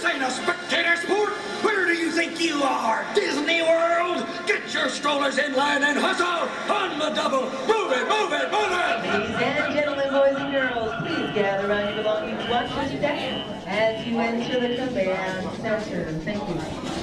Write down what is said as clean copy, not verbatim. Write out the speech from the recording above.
ain't a spectator sport. Where do you think you are? Disney World? Get your strollers in line and hustle on the double. Move it, move it, move it! Ladies and gentlemen, boys and girls, please gather around your belongings one foot step as you enter the command center. Thank you.